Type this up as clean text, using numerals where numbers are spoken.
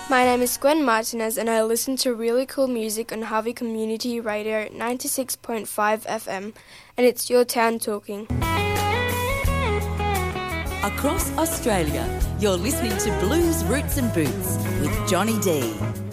My name is Gwen Martinez and I listen to really cool music on Harvey Community Radio 96.5 FM, and it's your town talking. Across Australia, you're listening to Blues Roots and Boots with Johnny D.